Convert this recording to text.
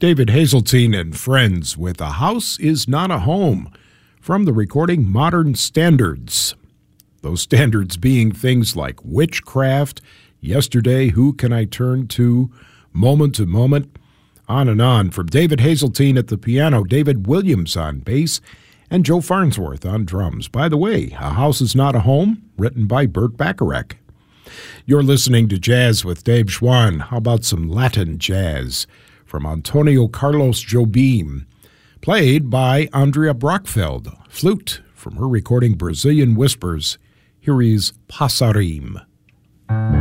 David Hazeltine and Friends with A House Is Not a Home from the recording Modern Standards. Those standards being things like Witchcraft, Yesterday, Who Can I Turn To, Moment to Moment, on and on. From David Hazeltine at the piano, David Williams on bass, and Joe Farnsworth on drums. By the way, A House Is Not a Home, written by Burt Bacharach. You're listening to Jazz with Dave Schwann. How about some Latin jazz from Antonio Carlos Jobim, played by Andrea Brockfeld, flute from her recording Brazilian Whispers. Here is Passarim.